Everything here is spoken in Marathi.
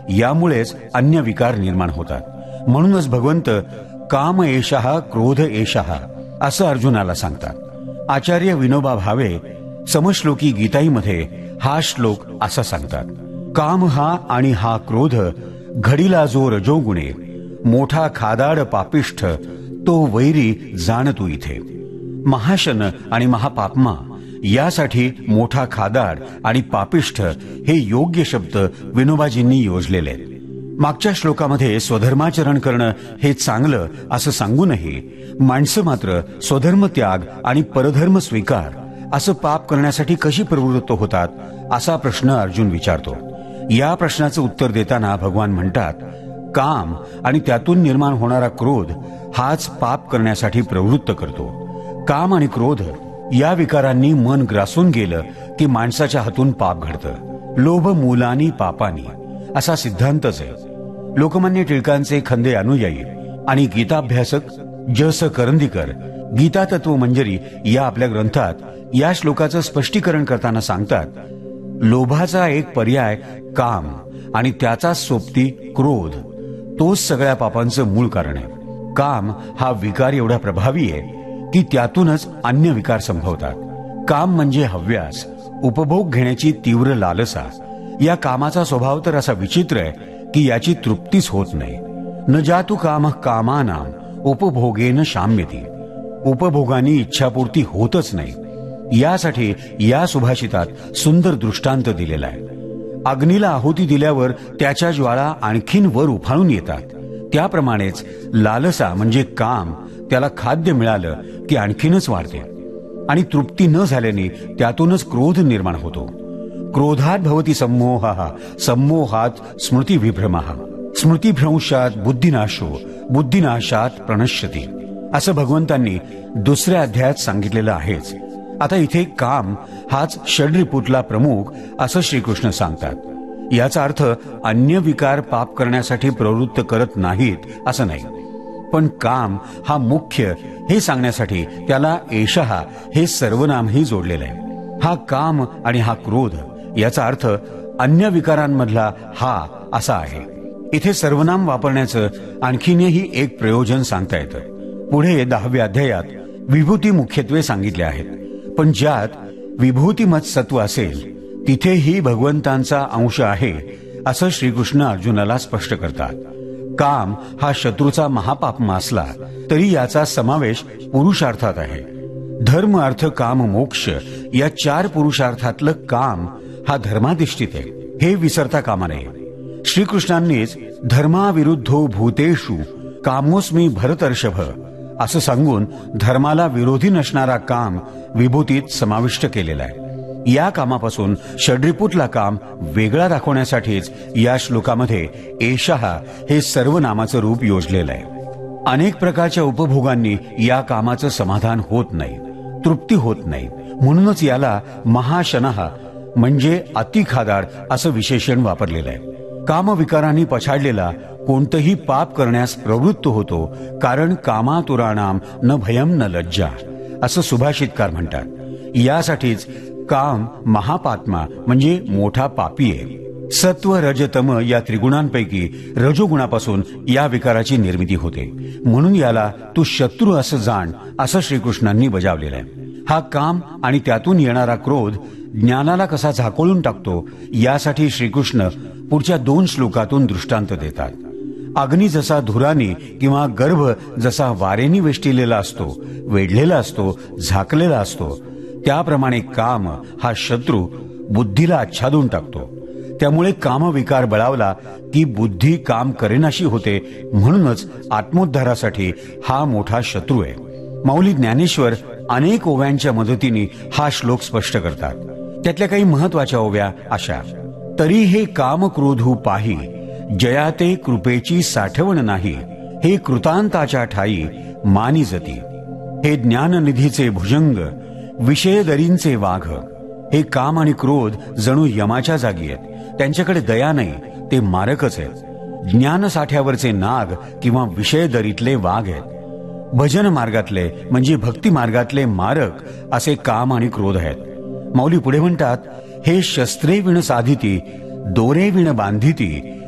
यामुळेच अन्य विकार निर्माण होतात। म्हणूनच भगवंत काम एषः क्रोध एषः असं अर्जुनाला सांगतात। आचार्य विनोबा भावे समश्लोकी गीताईमध्ये हा श्लोक असा सांगतात, काम हा आणि हा क्रोध घडीला जो रजोगुणे, मोठा खादाड पापिष्ठ तो वैरी जाण तू इथे। महाशन आणि महापापमा यासाठी मोठा खादाड आणि पापिष्ठ हे योग्य शब्द विनोबाजींनी योजलेले आहेत। मागच्या श्लोकामध्ये स्वधर्माचरण करणं हे चांगलं असं सांगूनही माणसं मात्र स्वधर्म त्याग आणि परधर्म स्वीकार असं पाप करण्यासाठी कशी प्रवृत्त होतात असा प्रश्न अर्जुन विचारतो। या प्रश्नाचं उत्तर देताना भगवान म्हणतात, काम आणि त्यातून निर्माण होणारा क्रोध हाच पाप करण्यासाठी प्रवृत्त करतो। काम आणि क्रोध या विकारांनी मन ग्रासून गेलं की माणसाच्या हातून पाप घडतं। लोभ मूलानी पापानी असा सिद्धांतच आहे। लोकमान्य टिळकांचे खंदे अनुयायी आणि गीताभ्यासक ज.स. करंदीकर गीता तत्व मंजरी या आपल्या ग्रंथात या श्लोकाचं स्पष्टीकरण करताना सांगतात, लोभाचा एक पर्याय काम आणि त्याचा सोबती क्रोध तोच सगळ्या पापांचं मूळ कारण आहे। काम हा विकार एवढा प्रभावी आहे की त्यातूनच अन्य विकार संभवतात। काम म्हणजे हव्यास, उपभोग घेण्याची तीव्र लालसा। या कामाचा स्वभाव तर असा विचित्र आहे की याची तृप्तीच होत नाही। न जातु काम कामानां उपभोगेन शाम्यती, उपभोगानी इच्छापूर्ती होतच नाही। यासाठी या सुभाषितात सुंदर दृष्टांत दिलेला आहे। अग्नीला आहुती दिल्यावर त्याच्या ज्वाळा आणखीन वर उफाळून येतात, त्याप्रमाणेच लालसा म्हणजे काम त्याला खाद्य मिळालं की आणखीनच वाढते आणि तृप्ती न झाल्याने त्यातूनच क्रोध निर्माण होतो। क्रोधात भवती सम्मोहः, सम्मोहात स्मृतिविभ्रमः, स्मृतिभ्रंशात बुद्धिनाशो, बुद्धिनाशात प्रणश्यति असं भगवंतांनी दुसऱ्या अध्यायात सांगितलेलं आहेच। आता इथे काम हाच षड्रिपुतला प्रमुख असं श्रीकृष्ण सांगतात। याचा अर्थ अन्य विकार पाप करण्यासाठी प्रवृत्त करत नाहीत असं नाही, पण काम हा मुख्य हे सांगण्यासाठी त्याला एषः हे सर्वनामही जोडलेलं आहे। हा काम आणि हा क्रोध याचा अर्थ अन्य विकारांमधला हा असा आहे। इथे सर्वनाम वापरण्याचं आणखीनही एक प्रयोजन सांगता येतं। पुढे 10व्या अध्यायात विभूती मुख्यत्वे सांगितल्या आहेत, पण ज्यात विभूतिमत सत्व असेल तिथेही भगवंतांचा अंश आहे असं श्रीकृष्ण अर्जुनाला स्पष्ट करतात। काम हा शत्रूचा महापापमा असला तरी याचा समावेश पुरुषार्थात आहे। धर्म अर्थ काम मोक्ष या 4 पुरुषार्थातलं काम हा धर्माधिष्ठित आहे, हे विसरता कामा नये। श्रीकृष्णांनीच धर्माविरुद्धो भूतेषु कामोस्मी भरतर्षभ असं सांगून धर्माला विरोधी नसणारा काम विभूतीत समाविष्ट केलेला आहे। या कामापासून षड्रिपुतला काम वेगळा दाखवण्यासाठीच या श्लोकामध्ये एषः हे सर्वनामाचं रूप योजलेलं आहे। अनेक प्रकारच्या उपभोगांनी या कामाचं समाधान होत नाही, तृप्ती होत नाही, म्हणूनच याला महाशनः म्हणजे अतिखादाड असं विशेषण वापरलेलं आहे। कामविकारांनी पछाडलेला कोणतंही पाप करण्यास प्रवृत्त होतो, कारण कामातुराणाम न भयम न लज्जा असं सुभाषितकार म्हणतात। यासाठीच काम महापात्मा म्हणजे मोठा पापी आहे। सत्व रज तम या त्रिगुणांपैकी रजोगुणापासून या विकाराची निर्मिती होते, म्हणून याला तू शत्रू असं जाण असं श्रीकृष्णांनी बजावलेलं आहे। हा काम आणि त्यातून येणारा क्रोध ज्ञानाला कसा झाकोळून टाकतो यासाठी श्रीकृष्ण पुढच्या 2 श्लोकातून दृष्टांत देतात। अग्नी जसा धुरानी किंवा गर्भ जसा वारेनी वेष्टिलेला असतो, वेढलेला असतो, झाकलेला असतो, त्याप्रमाणे काम हा शत्रू बुद्धीला आच्छादून टाकतो। त्यामुळे कामविकार बळावला की बुद्धी काम करेनाशी होते, म्हणूनच आत्मोद्धारासाठी हा मोठा शत्रू आहे। माऊली ज्ञानेश्वर अनेक ओव्यांच्या मदतीने हा श्लोक स्पष्ट करतात। त्यातल्या काही महत्वाच्या ओव्या अशा, तरी हे काम क्रोधू पाही, जयाते कृपेची साठवण नाही, हे कृतांताच्या ठाई मानी जती, हे ज्ञाननिधीचे भुजंग, विषय दरींचे वाघ। हे काम आणि क्रोध जणू यमाच्या जागी आहेत, त्यांच्याकडे दया नाही, ते मारकच आहेत। ज्ञान साठ्यावरचे नाग किंवा विषय दरीतले वाघ आहेत। भजन मार्गातले म्हणजे भक्ती मार्गातले मारक असे काम आणि क्रोध आहेत। माऊली पुढे म्हणतात, हे शस्त्रे विण साधिती, दोरे विण बांधिती,